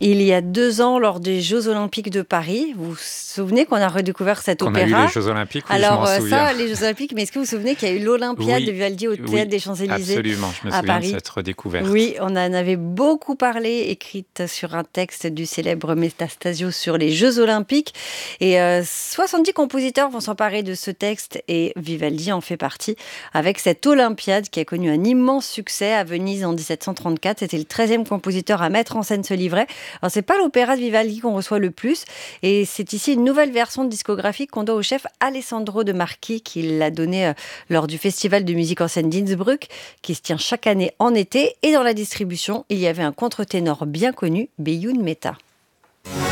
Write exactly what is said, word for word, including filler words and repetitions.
Il y a deux ans, lors des Jeux Olympiques de Paris, vous vous souvenez qu'on a redécouvert cet Qu'on opéra? a eu les Jeux Olympiques, oui, je Alors m'en euh, souviens. ça, les Jeux Olympiques, mais est-ce que vous vous souvenez qu'il y a eu l'Olympiade Oui, de Vivaldi au Théâtre oui, des Champs-Élysées absolument, je me à souviens de Paris? cette redécouverte. Oui, on en avait beaucoup parlé, écrite sur un texte du célèbre Metastasio sur les Jeux Olympiques. Et euh, soixante-dix compositeurs vont s'emparer de ce texte et Vivaldi en fait partie avec cette Olympiade qui a connu un immense succès à Venise en dix-sept cent trente-quatre. C'était le treizième compositeur à mettre en scène ce livret. Alors c'est pas l'opéra de Vivaldi qu'on reçoit le plus et c'est ici une nouvelle version discographique qu'on doit au chef Alessandro De Marchi qui l'a donné euh, lors du Festival de musique en scène d'Innsbruck qui se tient chaque année en été. Et dans la distribution, il y avait un contre-ténor bien connu, Beyoun Mehta.